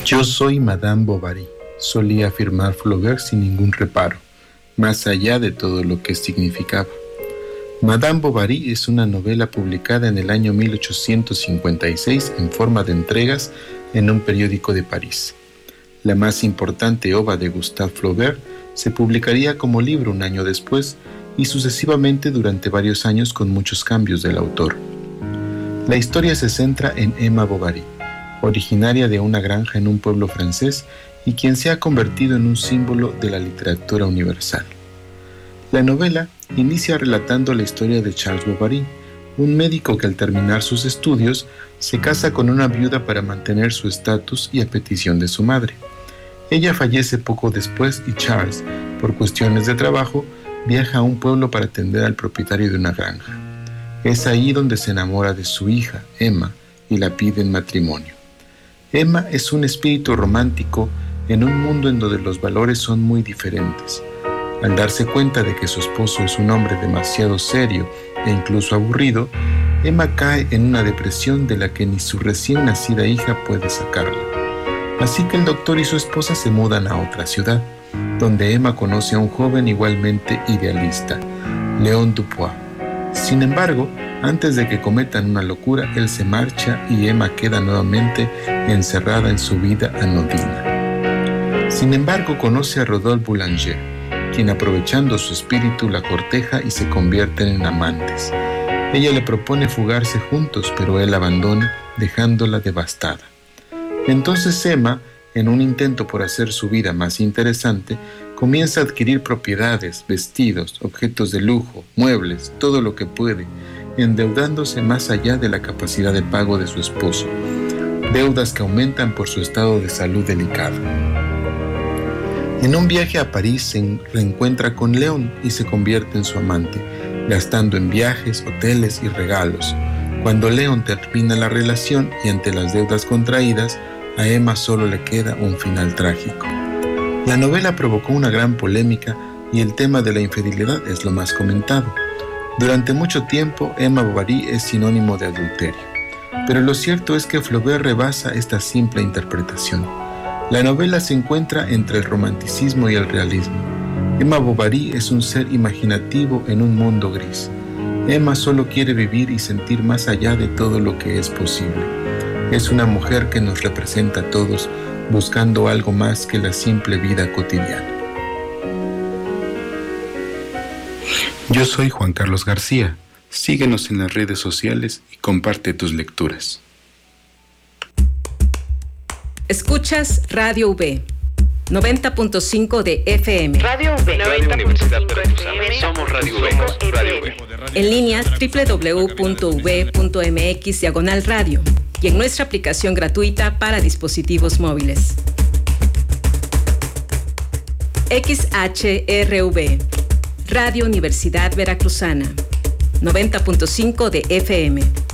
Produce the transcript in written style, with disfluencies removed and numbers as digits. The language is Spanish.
Yo soy Madame Bovary, solía afirmar Flaubert sin ningún reparo, más allá de todo lo que significaba. Madame Bovary es una novela publicada en el año 1856 en forma de entregas en un periódico de París. La más importante obra de Gustave Flaubert se publicaría como libro un año después y sucesivamente durante varios años con muchos cambios del autor. La historia se centra en Emma Bovary, originaria de una granja en un pueblo francés y quien se ha convertido en un símbolo de la literatura universal. La novela inicia relatando la historia de Charles Bovary, un médico que al terminar sus estudios se casa con una viuda para mantener su estatus y a petición de su madre. Ella fallece poco después y Charles, por cuestiones de trabajo, viaja a un pueblo para atender al propietario de una granja. Es ahí donde se enamora de su hija, Emma, y la pide en matrimonio. Emma es un espíritu romántico en un mundo en donde los valores son muy diferentes. Al darse cuenta de que su esposo es un hombre demasiado serio e incluso aburrido, Emma cae en una depresión de la que ni su recién nacida hija puede sacarla. Así que el doctor y su esposa se mudan a otra ciudad, donde Emma conoce a un joven igualmente idealista, Léon Dupuis. Sin embargo, antes de que cometan una locura, él se marcha y Emma queda nuevamente encerrada en su vida anodina. Sin embargo, conoce a Rodolphe Boulanger, quien aprovechando su espíritu la corteja y se convierten en amantes. Ella le propone fugarse juntos, pero él abandona, dejándola devastada. Entonces Emma, en un intento por hacer su vida más interesante, comienza a adquirir propiedades, vestidos, objetos de lujo, muebles, todo lo que puede, endeudándose más allá de la capacidad de pago de su esposo, deudas que aumentan por su estado de salud delicado. En un viaje a París se reencuentra con Léon y se convierte en su amante, gastando en viajes, hoteles y regalos. Cuando Léon termina la relación y ante las deudas contraídas, a Emma solo le queda un final trágico. La novela provocó una gran polémica y el tema de la infidelidad es lo más comentado. Durante mucho tiempo, Emma Bovary es sinónimo de adulterio, pero lo cierto es que Flaubert rebasa esta simple interpretación. La novela se encuentra entre el romanticismo y el realismo. Emma Bovary es un ser imaginativo en un mundo gris. Emma solo quiere vivir y sentir más allá de todo lo que es posible. Es una mujer que nos representa a todos, buscando algo más que la simple vida cotidiana. Yo soy Juan Carlos García. Síguenos en las redes sociales y comparte tus lecturas. Escuchas Radio V, 90.5 de FM. Radio V, Radio Universidad Veracruzana. Somos Radio V. Radio V. En línea www.uv.mx/radio y en nuestra aplicación gratuita para dispositivos móviles. XHRV, Radio Universidad Veracruzana, 90.5 de FM.